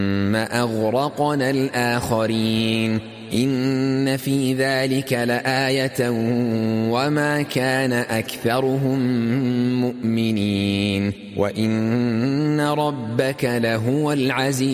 ثم أغرقنا الآخرين إن في ذلك لآية وما كان أكثرهم مؤمنين وإن ربك لهو العزيز